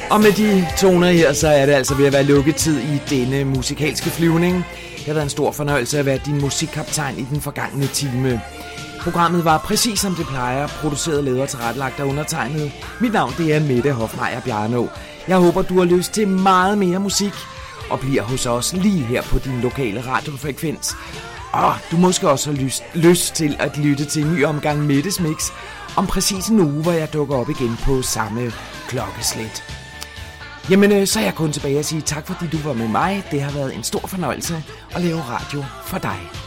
Og med de toner her, så er det altså ved at være lukketid i denne musikalske flyvning. Det har været en stor fornøjelse at være din musikkaptajn i den forgangne time. Programmet var præcis som det plejer, produceret, lavet og tilrettelagt og undertegnet. Mit navn det er Mette Hofmeier Bjarnå. Jeg håber, du har lyst til meget mere musik og bliver hos os lige her på din lokale radiofrekvens. Og du måske også har lyst til at lytte til en ny omgang Mettes Mix om præcis en uge, hvor jeg dukker op igen på samme klokkeslæt. Jamen, så er jeg kun tilbage at sige tak, fordi du var med mig. Det har været en stor fornøjelse at lave radio for dig.